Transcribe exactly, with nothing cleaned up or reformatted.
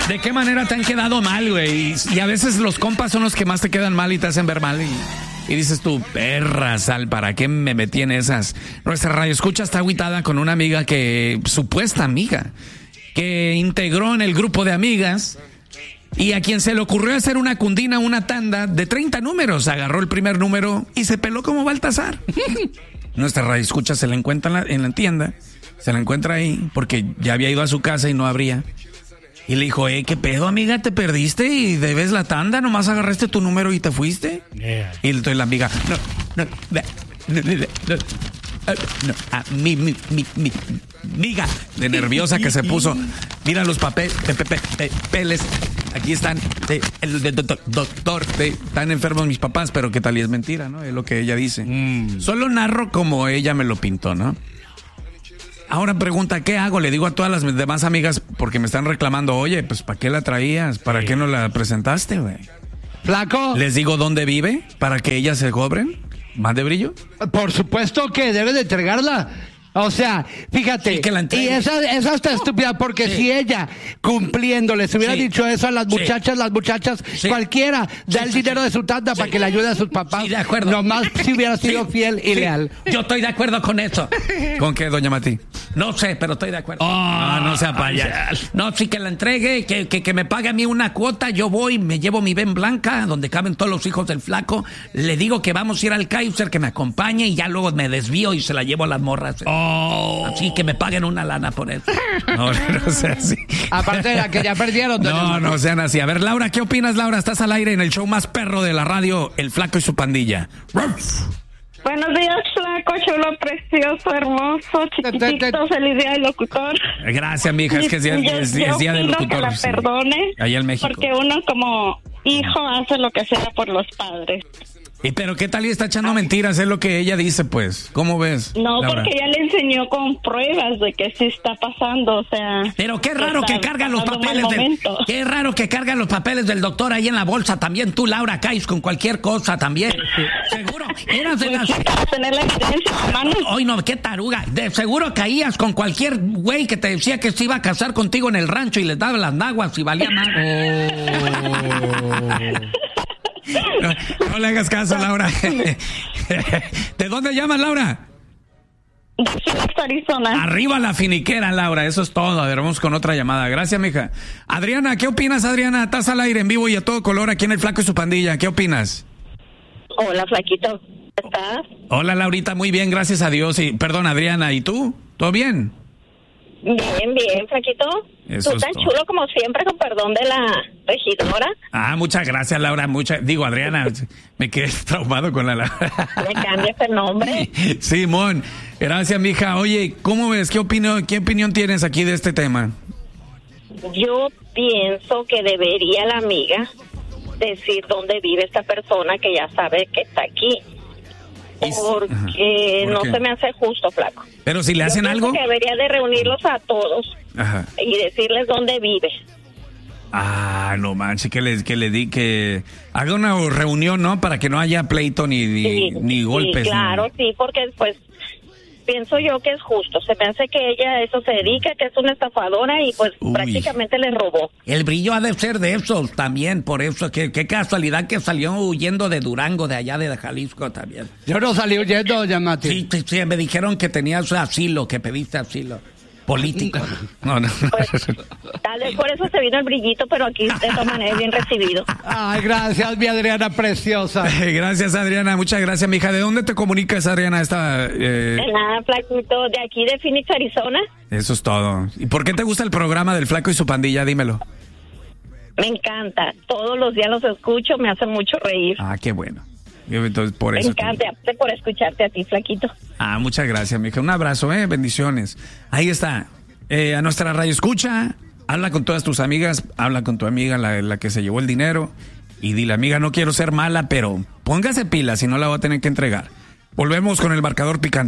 ¿De qué manera te han quedado mal, güey? Y, y a veces los compas son los que más te quedan mal y te hacen ver mal. Y, y dices tú, perra sal, ¿para qué me metí en esas? Nuestra radio escucha está agüitada con una amiga que, supuesta amiga, que integró en el grupo de amigas y a quien se le ocurrió hacer una cundina, una tanda de treinta números. Agarró el primer número y se peló como Baltasar. Nuestra radio escucha se la encuentra en la, en la tienda, se la encuentra ahí porque ya había ido a su casa y no abría. Y le dijo, eh, ¿qué pedo, amiga? ¿Te perdiste y debes la tanda? ¿Nomás agarraste tu número y te fuiste? Yeah. Y entonces la amiga, no, no, no, no, no, no, no a mi, mi, mi, mi, amiga, de nerviosa que se puso. Mira los papeles, papeles, aquí están, de, el de, doctor, doctor de, están enfermos mis papás, pero qué tal y es mentira, ¿no? Es lo que ella dice. Mm. Solo narro como ella me lo pintó, ¿no? Ahora pregunta, ¿qué hago? Le digo a todas las demás amigas porque me están reclamando, oye, pues ¿para qué la traías? ¿Para sí. qué no la presentaste, güey? ¿Flaco? ¿Les digo dónde vive para que ellas se cobren más de brillo? Por supuesto que debe de entregarla. O sea, fíjate, sí, que la y esa, esa está estúpida porque sí. si ella cumpliendo les hubiera sí. dicho eso a las muchachas, sí. las muchachas, sí. cualquiera da sí, el sí, dinero sí. de su tanda sí. para que le ayude a sus papás. Sí, de acuerdo. Nomás si hubiera sido sí. fiel y sí. leal. Yo estoy de acuerdo con eso. ¿Con qué, doña Mati? No sé, pero estoy de acuerdo. Oh, no, no sea payaso. No, sí que la entregue, que, que, que me pague a mí una cuota, yo voy, me llevo mi Ben Blanca, donde caben todos los hijos del flaco, le digo que vamos a ir al Kaiser, que me acompañe y ya luego me desvío y se la llevo a las morras. Oh. Así que me paguen una lana por eso. No, no sean así. Aparte de la que ya perdieron. No, no sean así. A ver, Laura, ¿qué opinas, Laura? Estás al aire en el show más perro de la radio, El Flaco y su pandilla. Buenos días, flaco, chulo, precioso, hermoso, chiquitito, feliz día del locutor. Gracias, mija, es que es día, yo, es, es día del locutor. Que la perdone, allá en México. Porque uno como hijo hace lo que sea por los padres. ¿Y pero qué tal y está echando mentiras? Es lo que ella dice, pues. ¿Cómo ves, No, Laura? Porque ella le enseñó con pruebas de que sí está pasando, o sea... Pero qué raro que, que cargan los papeles del... Qué raro que cargan los papeles del doctor ahí en la bolsa también. Tú, Laura, caes con cualquier cosa también. Seguro. Eras de pues las... sí, para tener la evidencia, hermano. Ay, no, qué taruga. De seguro caías con cualquier güey que te decía que se iba a casar contigo en el rancho y les daba las naguas y valía más. No, no le hagas caso, Laura. ¿De dónde llamas, Laura? De Phoenix, Arizona. Arriba la finiquera, Laura. Eso es todo. A ver, vamos con otra llamada. Gracias, mija. Adriana, ¿qué opinas, Adriana? Estás al aire en vivo y a todo color aquí en El Flaco y su pandilla. ¿Qué opinas? Hola, Flaquito. ¿Cómo estás? Hola, Laurita. Muy bien, gracias a Dios. Y perdón, Adriana. ¿Y tú? ¿Todo bien? Bien, bien, Flaquito. Eso Tú tan todo. chulo como siempre, con perdón de la regidora. Ah, muchas gracias, Laura. Muchas, digo, Adriana, me quedé traumado con la Laura. ¿Me cambias el nombre? Simón, gracias, mija. Oye, ¿cómo ves? ¿Qué opinión, qué opinión tienes aquí de este tema? Yo pienso que debería la amiga decir dónde vive esta persona que ya sabe que está aquí. Porque ¿Por no se me hace justo, flaco. Pero si le hacen Yo algo... que debería de reunirlos a todos. Ajá. Y decirles dónde vive. Ah, no manches, que le, que le di que haga una reunión, ¿no? Para que no haya pleito ni, ni, sí, ni golpes. Sí, claro, ni... sí, porque pues pienso yo que es justo. Se me hace que ella a eso se dedica, que es una estafadora y pues Uy. prácticamente le robó. El brillo ha de ser de esos también, por eso. que Qué casualidad que salió huyendo de Durango, de allá de Jalisco también. Yo no salí huyendo, Yamati. Sí, sí, sí, me dijeron que tenías asilo, que pediste asilo. Político. No, no. Pues, tal vez por eso se vino el brillito, pero aquí de todas maneras bien recibido. Ay, gracias, mi Adriana preciosa. Gracias, Adriana. Muchas gracias, mija. ¿De dónde te comunicas, Adriana? Esta, eh... De nada, Flaquito. De aquí de Phoenix, Arizona. Eso es todo. ¿Y por qué te gusta el programa del Flaco y su pandilla? Dímelo. Me encanta. Todos los días los escucho. Me hace mucho reír. Ah, qué bueno. Entonces, por eso me encanta, te... por escucharte a ti, Flaquito. Ah, muchas gracias, mija. Un abrazo, eh, bendiciones. Ahí está. Eh, a nuestra radio escucha, habla con todas tus amigas, habla con tu amiga, la, la que se llevó el dinero, y dile, amiga, no quiero ser mala, pero póngase pila, si no la voy a tener que entregar. Volvemos con el marcador picante.